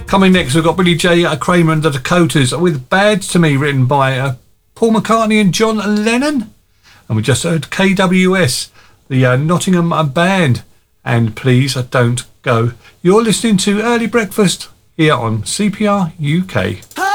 Coming next, we've got Billy J. Kramer and the Dakotas with Bad to Me, written by Paul McCartney and John Lennon. And we just heard KWS, the Nottingham Band, and Please Don't Go. You're listening to Early Breakfast here on CPR UK.